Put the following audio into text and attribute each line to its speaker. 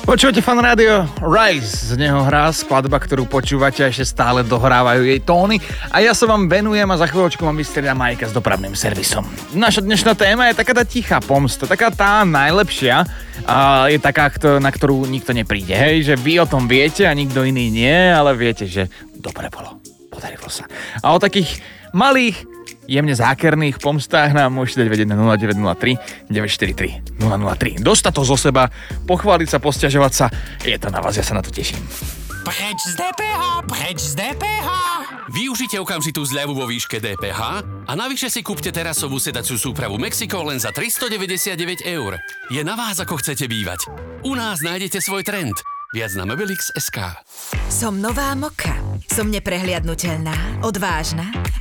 Speaker 1: Počúvate Fan Rádio, Rise, z neho hrá skladba, ktorú počúvate a ešte stále dohrávajú jej tóny a ja sa vám venujem a za chvíľočku mám vystrieľa Majka s dopravným servisom. Naša dnešná téma je taká tá tichá pomsta, taká tá najlepšia a je taká, na ktorú nikto nepríde, hej, že vy o tom viete a nikto iný nie, ale viete, že dobre bolo, podarilo sa. A o takých malých, jemne zákerných pomstách nám môžete dať vedieť na 0903 943 003. Dostať to zo seba, pochváliť sa, posťažovať sa, je to na vás, ja sa na to teším.
Speaker 2: Preč z DPH, preč z DPH. Využite okamžitú zľavu vo výške DPH a navyše si kúpte terasovú sedaciu súpravu Mexico len za 399 €. Je na vás, ako chcete bývať. U nás nájdete svoj trend. Viac na Mobilix.sk.
Speaker 3: Som nová Moka. Som neprehliadnutelná, odvážna